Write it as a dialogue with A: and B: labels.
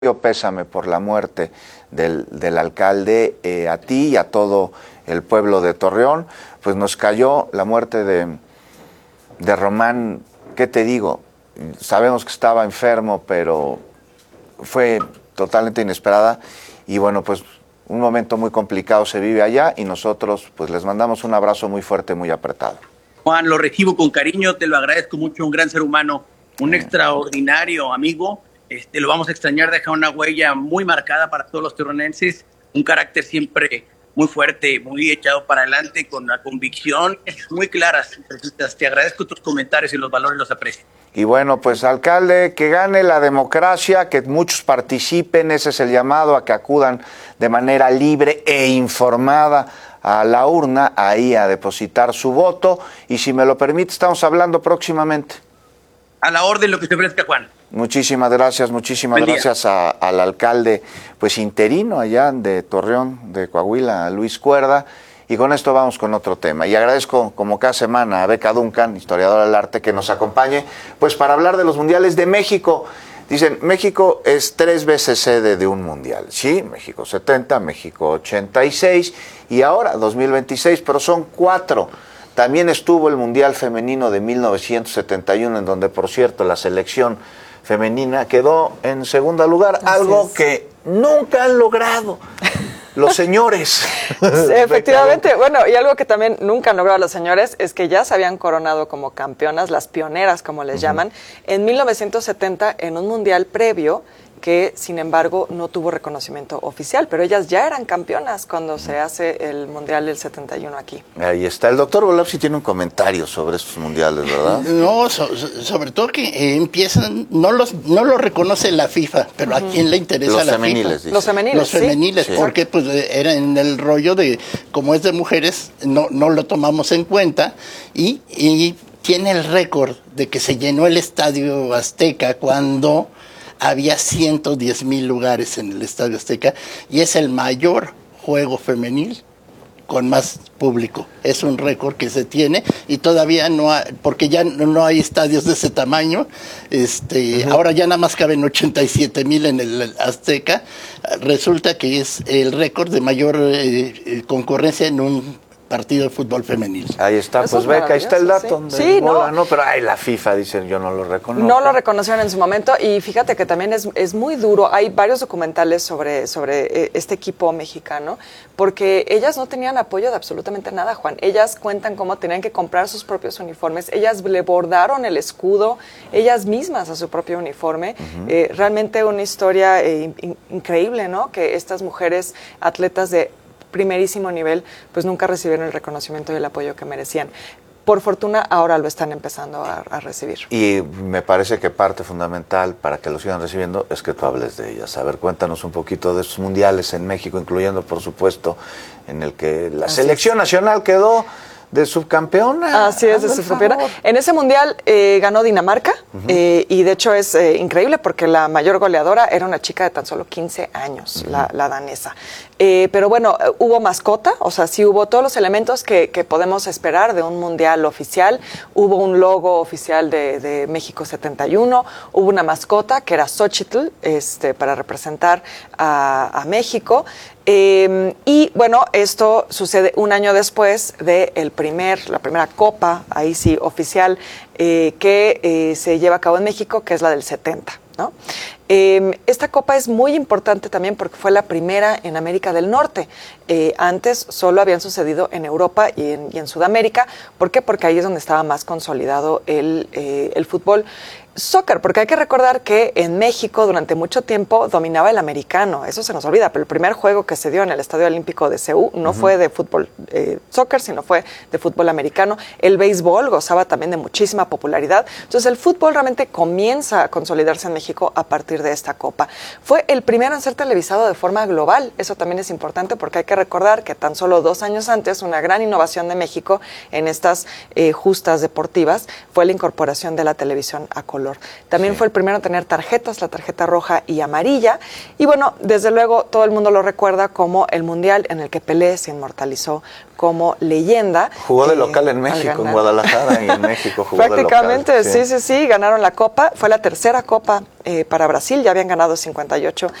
A: Pésame por la muerte del alcalde, a ti y a todo el pueblo de Torreón. Pues nos cayó la muerte de Román. ¿Qué te digo? Sabemos que estaba enfermo, pero fue totalmente inesperada. Y bueno, pues un momento muy complicado se vive allá y nosotros pues les mandamos un abrazo muy fuerte, muy apretado.
B: Juan, lo recibo con cariño, te lo agradezco mucho, un gran ser humano, un extraordinario amigo. Lo vamos a extrañar, deja una huella muy marcada para todos los torronenses, un carácter siempre muy fuerte, muy echado para adelante, con la convicción muy claras. Te agradezco tus comentarios y los valores los aprecio.
A: Y bueno, pues alcalde, que gane la democracia, que muchos participen, ese es el llamado a que acudan de manera libre e informada a la urna, ahí a depositar su voto, y si me lo permite, estamos hablando próximamente.
B: A la orden, lo que se ofrezca, Juan.
A: Muchísimas gracias al alcalde pues interino allá de Torreón, de Coahuila, Luis Cuerda. Y con esto vamos con otro tema. Y agradezco, como cada semana, a Beca Duncan, historiadora del arte, que nos acompañe pues para hablar de los mundiales de México. Dicen, México es 3 veces sede de un mundial. Sí, México 70, México 86 y ahora 2026, pero son 4. También estuvo el Mundial Femenino de 1971, en donde, por cierto, la selección femenina quedó en segundo lugar, algo que nunca han logrado los señores.
C: Sí, efectivamente, bueno, y algo que también nunca han logrado los señores es que ya se habían coronado como campeonas, las pioneras, como les llaman, en 1970 en un mundial previo que, sin embargo, no tuvo reconocimiento oficial, pero ellas ya eran campeonas cuando se hace el Mundial del 71 aquí.
A: Ahí está. El doctor Volapsi tiene un comentario sobre estos mundiales, ¿verdad?
D: No, sobre todo que empiezan, no lo reconoce la FIFA, pero ¿a quién le interesa
A: los
D: la
A: femeniles,
D: FIFA?
C: Los femeniles,
D: Los femeniles,
A: sí.
D: Porque pues era en el rollo de, como es de mujeres, no lo tomamos en cuenta y tiene el récord de que se llenó el Estadio Azteca cuando había 110,000 lugares en el Estadio Azteca y es el mayor juego femenil con más público. Es un récord que se tiene y todavía no hay, porque ya no hay estadios de ese tamaño. Ahora ya nada más caben 87,000 en el Azteca. Resulta que es el récord de mayor concurrencia en un partido de fútbol femenil.
A: Ahí está,
C: Eso
A: pues Beca, ahí está el dato.
C: Sí,
A: no, pero la FIFA dicen, yo no lo reconozco.
C: No lo reconocieron en su momento y fíjate que también es muy duro. Hay varios documentales sobre este equipo mexicano porque ellas no tenían apoyo de absolutamente nada, Juan. Ellas cuentan cómo tenían que comprar sus propios uniformes. Ellas le bordaron el escudo ellas mismas a su propio uniforme. Realmente una historia increíble, ¿no? Que estas mujeres atletas de primerísimo nivel, pues nunca recibieron el reconocimiento y el apoyo que merecían. Por fortuna, ahora lo están empezando a recibir. Y
A: me parece que parte fundamental para que lo sigan recibiendo es que tú hables de ellas. A ver, cuéntanos un poquito de estos mundiales en México, incluyendo, por supuesto, en el que la selección nacional quedó de subcampeona. Así es, de subcampeona.
C: En ese mundial ganó Dinamarca y de hecho es increíble porque la mayor goleadora era una chica de tan solo 15 años, la danesa. Pero bueno, hubo mascota, o sea, sí hubo todos los elementos que podemos esperar de un mundial oficial. Hubo un logo oficial de México 71, hubo una mascota que era Xochitl, para representar a México. Y bueno, esto sucede un año después de la primera copa, ahí sí, oficial, que se lleva a cabo en México, que es la del 70, ¿no? Esta copa es muy importante también porque fue la primera en América del Norte. Antes solo habían sucedido en Europa y en Sudamérica. ¿Por qué? Porque ahí es donde estaba más consolidado el fútbol soccer, porque hay que recordar que en México durante mucho tiempo dominaba el americano, eso se nos olvida, pero el primer juego que se dio en el Estadio Olímpico de Seúl no fue de fútbol soccer, sino fue de fútbol americano. El béisbol gozaba también de muchísima popularidad, entonces el fútbol realmente comienza a consolidarse en México a partir de esta copa. Fue el primero en ser televisado de forma global, eso también es importante porque hay que recordar que tan solo 2 años antes una gran innovación de México en estas justas deportivas fue la incorporación de la televisión a color. También fue el primero en tener tarjetas, la tarjeta roja y amarilla. Y bueno, desde luego todo el mundo lo recuerda como el mundial en el que Pelé se inmortalizó como leyenda.
A: Jugó de local en
C: al
A: México, en
C: ganar.
A: Guadalajara y en México jugó de local.
C: Prácticamente, sí, ganaron la Copa. Fue la tercera Copa para Brasil, ya habían ganado 58